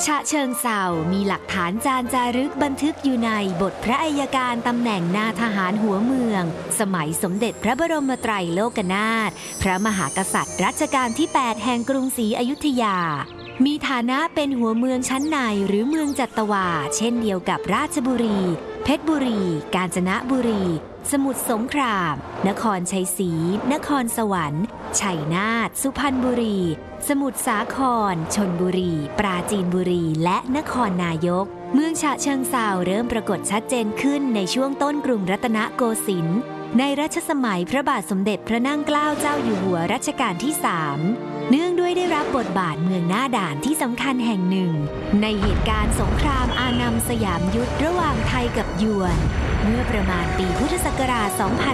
ฉะเชิงเทรามีหลักฐานจารึกบันทึกอยู่ในบทพระอัยการตำแหน่งนาทหารหัวเมืองสมัยสมเด็จพระบรมไตรโลกนาถพระมหากษัตริย์รัชกาลที่ 8 แห่งกรุงศรีอยุธยามีฐานะเป็นหัวเมืองชั้นในหรือเมืองจัตวาเช่นเดียวกับราชบุรีเพชรบุรีกาญจนบุรีสมุทรสงครามนครชัยศรีนครสวรรค์ชัยนาทสุพรรณบุรีสมุทรสาครชลบุรีปราจีนบุรีและนครนายกเมืองฉะเชิงเทราเริ่มปรากฏชัดเจนขึ้นในช่วงต้นกรุงรัตนโกสินทร์ในรัชสมัยพระบาทสมเด็จพระนั่งเกล้าเจ้าอยู่หัวรัชกาลที่ 3เนื่องด้วยได้รับบทบาทเมืองหน้าด่านที่สำคัญแห่งหนึ่งในเหตุการณ์สงครามอานัมสยามยุทธระหว่างไทยกับยวนเมื่อประมาณปีพุทธศักราช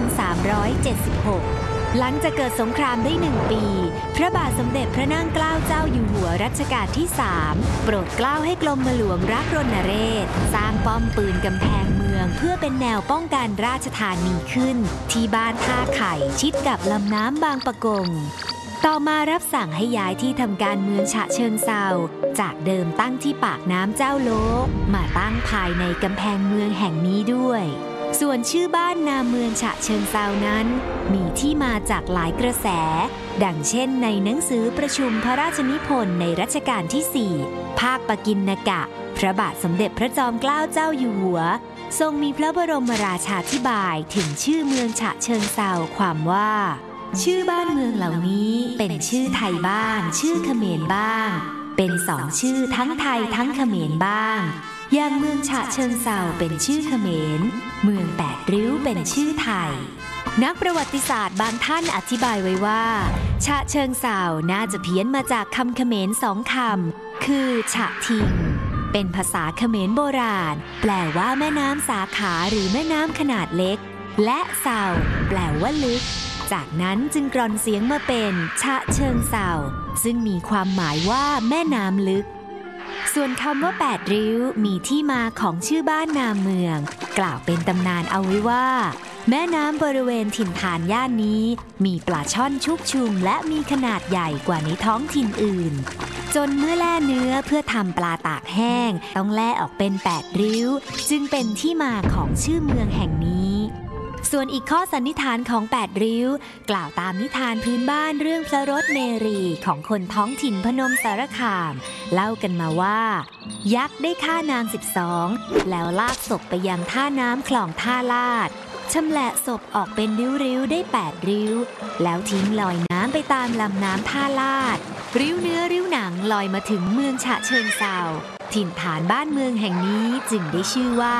2376 หลังจากเกิดสงครามได้1 ปีพระบาทสมเด็จพระนั่งเกล้าเจ้าอยู่หัวรัชกาลที่ 3โปรดเกล้าให้กรมหลวงรักรณเรศสร้างป้อมปืนกำแพงเมืองเพื่อเป็นแนวป้องกันราชธานีขึ้นที่บ้านท่าไข่ชิดกับลำน้ำบางปะกงต่อมารับสั่งให้ย้ายที่ทำการเมืองฉะเชิงเทราจากเดิมตั้งที่ปากน้ำเจ้าโลมาตั้งภายในกำแพงเมืองแห่งนี้ด้วยส่วนชื่อบ้านนาเมืองฉะเชิงเทรานั้นมีที่มาจากหลายกระแสดังเช่นในหนังสือประชุมพระราชนิพนธ์ในรัชกาลที่ 4 ภาคปกิณกะพระบาทสมเด็จพระจอมเกล้าเจ้าอยู่หัวทรงมีพระบรมราชาธิบายถึงชื่อเมืองฉะเชิงเทราความว่าชื่อบ้านเมืองเหล่านี้เป็นชื่อไทยบ้างชื่อเขมรบ้างเป็น2 ชื่อทั้งไทยทั้งเขมรบ้างอย่างเมืองฉะเชิงเทราเป็นชื่อเขมรเมือง8 ริ้วเป็นชื่อไทยนักประวัติศาสตร์บางท่านอธิบายไว้ว่าฉะเชิงเทราน่าจะเพี้ยนมาจากคำเขมร2 คำคือฉะทิงเป็นภาษาเขมรโบราณแปลว่าแม่น้ำสาขาหรือแม่น้ำขนาดเล็กและเทราแปลว่าลึกจากนั้นจึงกร่อนเสียงมาเป็นฉะเชิงเทราซึ่งมีความหมายว่าแม่น้ำลึกส่วนคำว่า8 ริ้วมีที่มาของชื่อบ้านนาเมืองกล่าวเป็นตำนานเอาไว้ว่าแม่น้ำบริเวณถิ่นฐานย่านนี้มีปลาช่อนชุกชุมและมีขนาดใหญ่กว่าในท้องถิ่นอื่นจนเมื่อแล่เนื้อเพื่อทำปลาตากแห้งต้องแล่ออกเป็น8 ริ้วจึงเป็นที่มาของชื่อเมืองแห่งนี้ส่วนอีกข้อสันนิษฐานของ8 ริ้วกล่าวตามนิทานพื้นบ้านเรื่องพระรถเมรีของคนท้องถิ่นพนมสารคามเล่ากันมาว่ายักษ์ได้ฆ่านาง12แล้วลากศพไปยังท่าน้ำคลองท่าลาดชำแหละศพออกเป็นริ้วๆได้8 ริ้วแล้วทิ้งลอยน้ำไปตามลำน้ำท่าลาดริ้วเนื้อริ้วหนังลอยมาถึงเมืองฉะเชิงเทราถิ่นฐานบ้านเมืองแห่งนี้จึงได้ชื่อว่า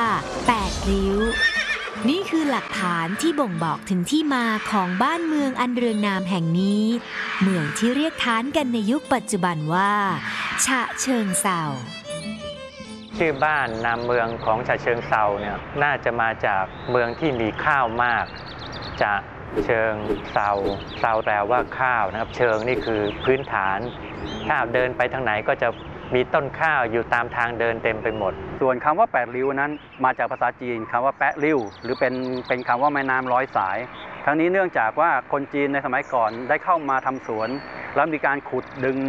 8 ริ้วนี่คือหลักฐานที่บ่งบอกถึงที่มาของบ้านเมืองอันเรืองนามแห่งนี้เมืองที่เรียกค้านกันในยุคปัจจุบันว่าฉะเชิงเทราชื่อบ้านนามเมืองของฉะเชิงเทราเนี่ยน่าจะมาจากเมืองที่มีข้าวมากจะเชิงเทราแปลว่าข้าวนะครับเชิงนี่คือพื้นฐานถ้าเดินไปทางไหนก็จะมีต้นข้าวอยู่ตามทางเดินเต็มไปหมดส่วนคำว่า8 ริ้วนั้นมาจากภาษาจีนคำว่าแปะริ้วหรือเป็นคำว่าแม่น้ำ100 สายทั้งนี้เนื่องจากว่าคนจีนในสมัยก่อนได้เข้ามาทำสวนแล้วมีการขุดดึง